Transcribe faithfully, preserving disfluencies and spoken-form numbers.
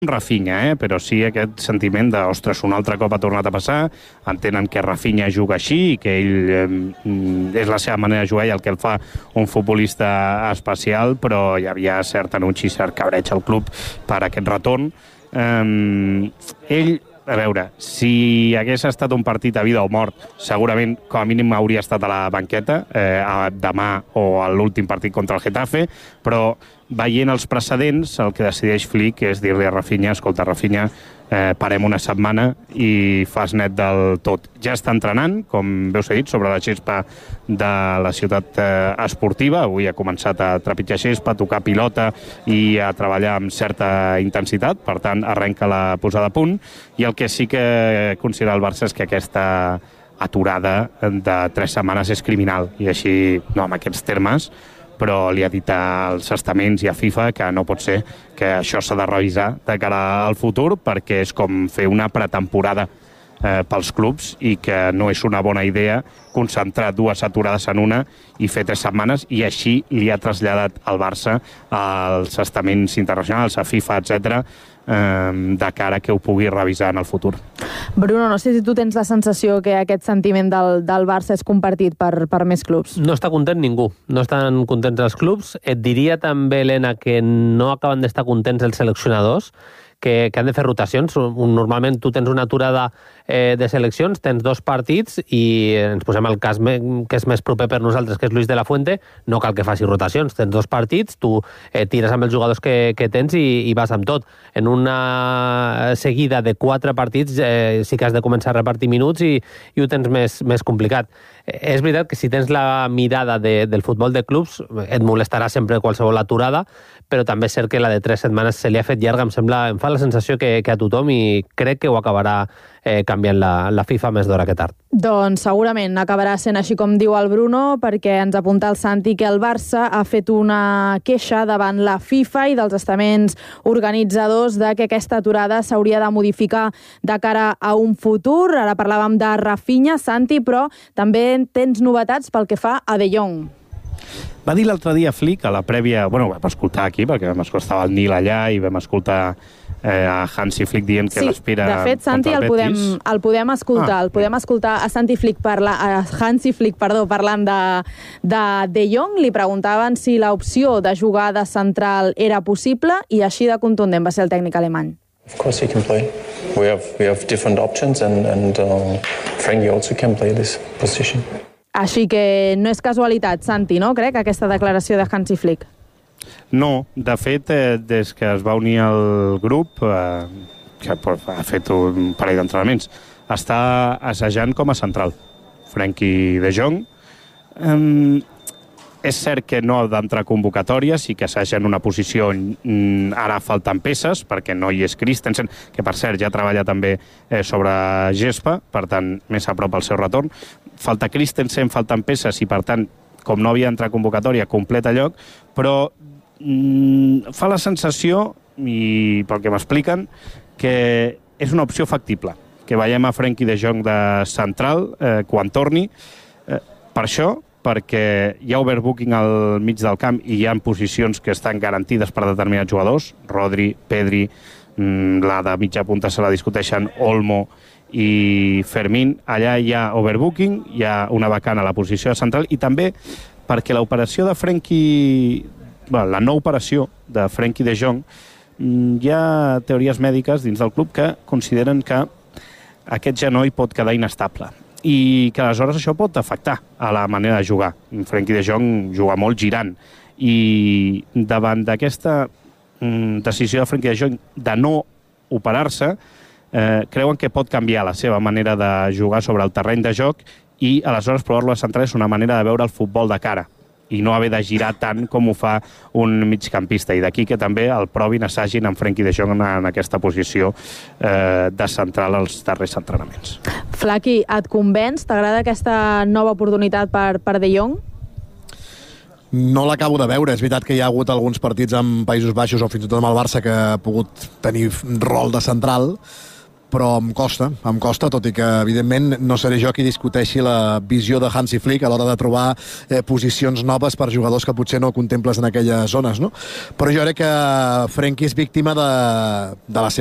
Rafinha, eh? Però sí aquest sentiment de, ostres, un altre cop ha tornat a passar, entenen que Rafinha juga així i que ell eh, és la seva manera de jugar i el que el fa un futbolista especial, però hi havia cert anunci, cert cabreig al club per aquest retorn. Eh, ell, a veure, si hagués estat un partit a vida o mort, segurament com a mínim hauria estat a la banqueta eh, demà o a l'últim partit contra el Getafe, però veient els precedents, el que decideix Flick és dir-li a Rafinha, escolta, Rafinha, eh, parem una setmana i fas net del tot. Ja està entrenant, com veus he dit, sobre la gespa de la ciutat eh, esportiva. Avui ha començat a trepitjar gespa, a tocar pilota i a treballar amb certa intensitat, per tant, arrenca la posada a punt. I el que sí que considera el Barça és que aquesta aturada de tres setmanes és criminal, i així, no amb aquests termes, però li ha dit als estaments i a FIFA que no pot ser, que això s'ha de revisar de cara al futur, perquè és com fer una pretemporada eh, pels clubs i que no és una bona idea concentrar dues aturades en una i fer tres setmanes, i així li ha traslladat al Barça als estaments internacionals, a FIFA, etcètera, de cara que ho pugui revisar en el futur. Bruno, no sé si tu tens la sensació que aquest sentiment del, del Barça és compartit per, per més clubs. No està content ningú, no estan contents els clubs. Et diria també, Helena, que no acaben d'estar contents els seleccionadors, que, que han de fer rotacions. Normalment tu tens una aturada eh, de seleccions, tens dos partits i ens posem el cas me, que és més proper per nosaltres, que és Luis de la Fuente, no cal que faci rotacions. Tens dos partits, tu eh, tires amb els jugadors que, que tens i, i vas amb tot. En una seguida de quatre partits eh, sí que has de començar a repartir minuts i, i ho tens més, més complicat. Eh, és veritat que si tens la mirada de, del futbol de clubs et molestarà sempre qualsevol aturada, però també és cert que la de tres setmanes se li ha fet llarga, em sembla, em fa la sensació que, que a tothom, i crec que ho acabarà eh, canviant la, la FIFA més d'hora que tard. Doncs segurament acabarà sent així com diu el Bruno, perquè ens apunta el Santi que el Barça ha fet una queixa davant la FIFA i dels estaments organitzadors de que aquesta aturada s'hauria de modificar de cara a un futur. Ara parlàvem de Rafinha, Santi, però també tens novetats pel que fa a De Jong. Va dir l'altre dia Flick, a la prèvia... Bueno, ho vam escoltar aquí, perquè vam escoltar el Nil allà i vam escoltar eh, a Hansi Flick dient que sí, l'aspira de fet, Santi, el, el podem, el podem escoltar. Ah, el podem escoltar a Santi Flick parla, a Hansi Flick, perdó, parlant de, de De Jong. Li preguntaven si l'opció de jugar de central era possible i així de contundent va ser el tècnic alemany. Of course he can play. We have, we have different options and, and um, Frankie also can play this position. Així que no és casualitat, Santi, no? Crec, aquesta declaració de Hansi Flick. No, de fet, eh, des que es va unir al grup, eh, que ha fet un parell d'entrenaments, està assajant com a central. Frenkie de Jong. Eh, és cert que no ha d'entrar convocatòries i que assaja en una posició on ara falten peces, perquè no hi és Christensen, que per cert ja treballa també eh, sobre gespa, per tant, més a prop al seu retorn. Falta Christensen, falten peces i, per tant, com no havia d'entrar convocatòria, completa lloc, però mm, fa la sensació, i pel que m'expliquen, que és una opció factible, que veiem a Frenkie de Jong de central eh, quan torni. Eh, per això, perquè hi ha overbooking al mig del camp i hi ha posicions que estan garantides per determinats jugadors, Rodri, Pedri, la de mitja punta se la discuteixen Olmo i Fermín. Allà hi ha overbooking, hi ha una vacant a la posició de central, i també perquè l'operació de Frenkie, bueno, la no operació de Frenkie de Jong, hi ha teories mèdiques dins del club que consideren que aquest genoll pot quedar inestable i que aleshores això pot afectar a la manera de jugar. Frenkie de Jong juga molt girant, i davant d'aquesta mm, decisió de Frenkie de Jong de no operar-se, eh, creuen que pot canviar la seva manera de jugar sobre el terreny de joc, i aleshores provar-lo a central és una manera de veure el futbol de cara i no haver de girar tant com ho fa un migcampista, i d'aquí que també el provin, assagin amb Frenkie de Jong en aquesta posició eh, de central als darrers entrenaments. Flaqui, et convenç? T'agrada aquesta nova oportunitat per, per De Jong? No l'acabo de veure. És veritat que hi ha hagut alguns partits amb Països Baixos o fins i tot amb el Barça que ha pogut tenir rol de central, però em costa, em costa, tot i que, evidentment, no seré jo qui discuteixi la visió de Hansi Flick a l'hora de trobar eh, posicions noves per jugadors que potser no contemples en aquelles zones, no? Però jo crec que Frenkie és víctima de, de la seva